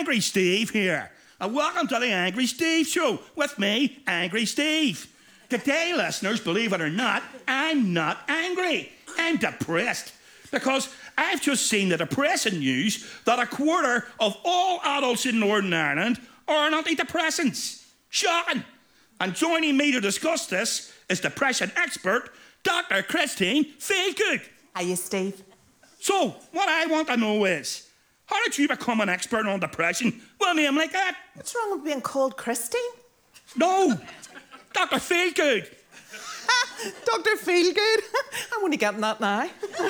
Angry Steve here. And welcome to the Angry Steve Show with me, Angry Steve. Today, listeners, believe it or not, I'm not angry. I'm depressed. Because I've just seen the depressing news that a quarter of all adults in Northern Ireland are on antidepressants. Shocking. And joining me to discuss this is depression expert, Dr. Christine Feelgood. Hiya, Steve. So, what I want to know is, how did you become an expert on depression with a name like that? What's wrong with being called Christine? No, Dr. Feelgood. Dr. Feelgood. I'm only getting that now.